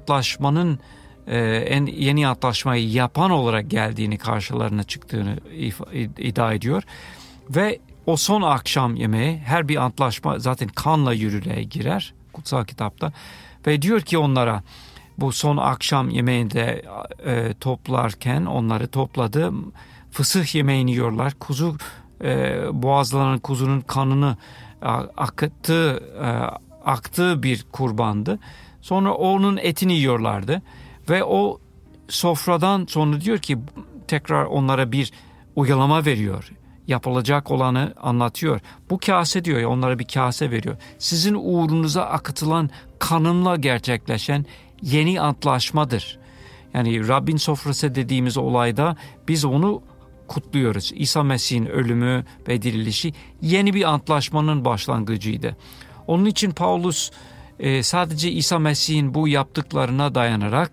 antlaşmanın yeni antlaşmayı yapan olarak geldiğini, karşılarına çıktığını iddia ediyor. Ve o son akşam yemeği, her bir antlaşma zaten kanla yürürlüğe girer kutsal kitapta. Ve diyor ki onlara, bu son akşam yemeğinde toplarken onları topladı. Fısıh yemeğini yiyorlar. Kuzu boğazlanan kuzunun kanını aktığı bir kurbandı. Sonra onun etini yiyorlardı. Ve o sofradan sonra diyor ki tekrar onlara bir uygulama veriyor. Yapılacak olanı anlatıyor. Bu kase diyor ya, onlara bir kase veriyor. Sizin uğrunuza akıtılan kanımla gerçekleşen yeni antlaşmadır. Yani Rabbin sofrası dediğimiz olayda biz onu kutluyoruz. İsa Mesih'in ölümü ve dirilişi yeni bir antlaşmanın başlangıcıydı. Onun için Paulus sadece İsa Mesih'in bu yaptıklarına dayanarak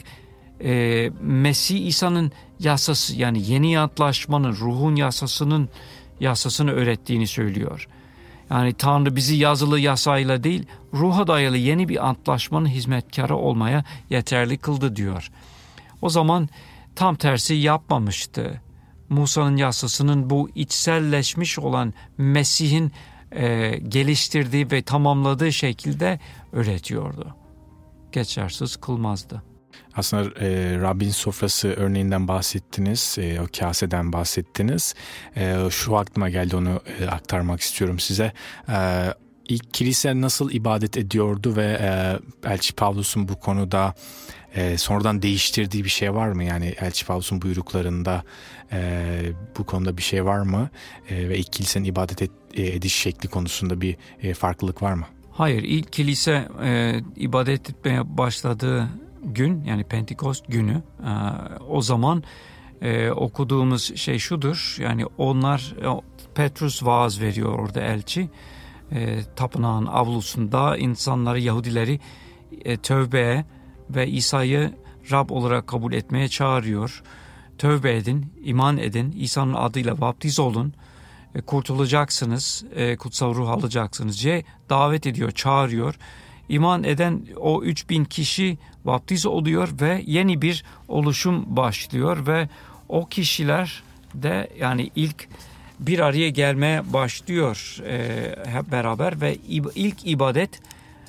Mesih İsa'nın yasası, yani yeni antlaşmanın, ruhun yasasını öğrettiğini söylüyor. Yani Tanrı bizi yazılı yasayla değil, ruha dayalı yeni bir antlaşmanın hizmetkarı olmaya yeterli kıldı diyor. O zaman tam tersi yapmamıştı. Musa'nın yasasının bu içselleşmiş olan Mesih'in geliştirdiği ve tamamladığı şekilde öğretiyordu. Geçersiz kılmazdı. Aslında Rabbin sofrası örneğinden bahsettiniz, o kaseden bahsettiniz. Şu aklıma geldi, onu aktarmak istiyorum size. İlk kilise nasıl ibadet ediyordu ve Elçi Pavlus'un bu konuda sonradan değiştirdiği bir şey var mı? Yani Elçi Pavlus'un buyruklarında bu konuda bir şey var mı? Ve ilk kilisenin ibadet ediş şekli konusunda bir farklılık var mı? Hayır, ilk kilise ibadet etmeye başladığı gün, yani Pentekost günü, o zaman okuduğumuz şey şudur. Yani onlar, Petrus vaaz veriyor orada, elçi. Tapınağın avlusunda insanları, Yahudileri tövbeye ve İsa'yı Rab olarak kabul etmeye çağırıyor. Tövbe edin, iman edin, İsa'nın adıyla vaftiz olun, kurtulacaksınız, kutsal ruh alacaksınız diye davet ediyor, çağırıyor. İman eden o 3000 kişi vaftiz oluyor ve yeni bir oluşum başlıyor ve o kişiler de yani ilk bir araya gelmeye başlıyor hep beraber ve ilk ibadet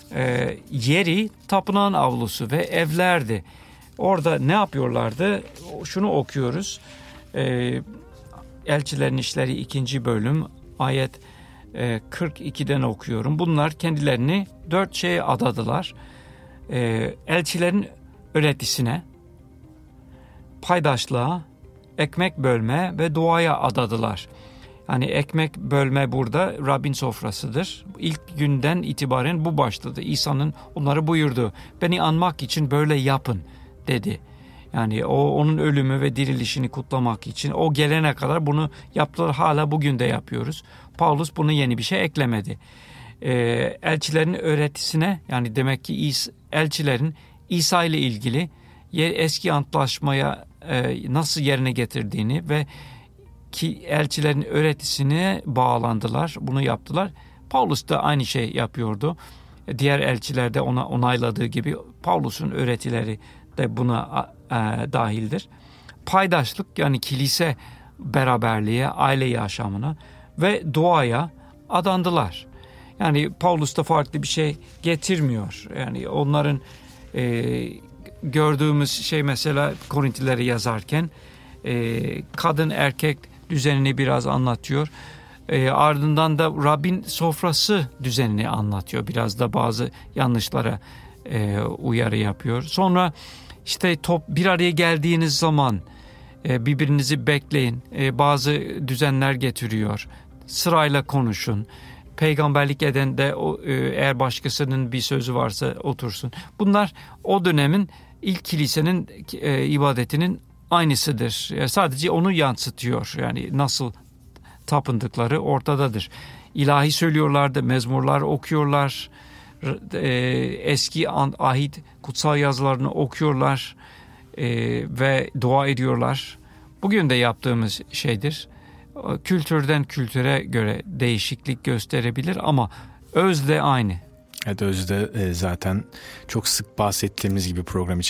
yeri tapınağın avlusu ve evlerdi. Orada ne yapıyorlardı? Şunu okuyoruz. Elçilerin İşleri 2. bölüm ayet 42'den okuyorum. Bunlar kendilerini 4 şeye adadılar. Elçilerin öğretisine, paydaşlığa, ekmek bölme ve duaya adadılar. Yani ekmek bölme burada Rabbin sofrasıdır. İlk günden itibaren bu başladı. İsa'nın onları buyurdu. Beni anmak için böyle yapın dedi. Yani onun ölümü ve dirilişini kutlamak için o gelene kadar bunu yaptılar. Hala bugün de yapıyoruz. Paulus bunu yeni bir şey eklemedi. Elçilerin öğretisine, yani demek ki elçilerin İsa ile ilgili eski antlaşmaya nasıl yerine getirdiğini ve ki elçilerin öğretisine bağlandılar. Bunu yaptılar. Paulus da aynı şey yapıyordu. Diğer elçiler de ona onayladığı gibi Paulus'un öğretileri de buna dahildir. Paydaşlık, yani kilise beraberliğe, aile yaşamına ve duaya adandılar. Yani Paulus da farklı bir şey getirmiyor. Yani onların gördüğümüz şey, mesela Korintililere yazarken kadın erkek düzenini biraz anlatıyor. Ardından da Rabbin sofrası düzenini anlatıyor. Biraz da bazı yanlışlara uyarı yapıyor. Sonra işte bir araya geldiğiniz zaman birbirinizi bekleyin. Bazı düzenler getiriyor. Sırayla konuşun. Peygamberlik eden de eğer başkasının bir sözü varsa otursun. Bunlar o dönemin ilk kilisenin ibadetinin aynısıdır. Sadece onu yansıtıyor. Yani nasıl tapındıkları ortadadır. İlahi söylüyorlardı, mezmurlar okuyorlar, eski ahit kutsal yazılarını okuyorlar ve dua ediyorlar. Bugün de yaptığımız şeydir. Kültürden kültüre göre değişiklik gösterebilir ama özde aynı. Evet, özde zaten çok sık bahsettiğimiz gibi program